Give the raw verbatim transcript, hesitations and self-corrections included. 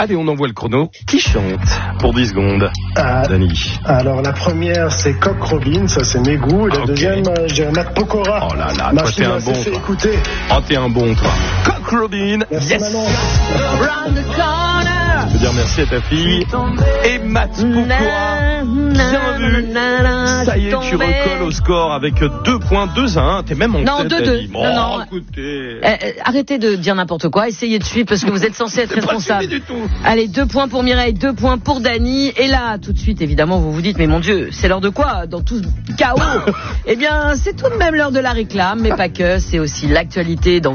Allez, on envoie le chrono. Qui chante pour dix secondes? Ah, Dani. Alors la première c'est Coq Robin, ça c'est mes goûts. Et la Ah, okay. deuxième, euh, je dirais Matt Pokora. Oh là là, Ma toi fille t'es m'a un bon, fait toi. écouter. Oh, t'es un bon, toi. Coq Robin. Merci, Yes. maman. Round the corner. Je veux dire merci à ta fille. Et Matt Pokora. Bien vu. Ça y est, tu recolles au score avec deux points, deux à un. T'es même en Non, tête, deux deux. Dani. Bon, Non, non. écoutez. Eh, eh, arrêtez de dire n'importe quoi, essayez de suivre parce que vous êtes censé être C'est pas responsable. suivi du tout. Allez, deux points pour Mireille, deux points pour Dani. Et là, tout de suite, évidemment, vous vous dites, mais mon Dieu, c'est l'heure de quoi dans tout ce chaos? Eh bien, c'est tout de même l'heure de la réclame, mais pas que, c'est aussi l'actualité dans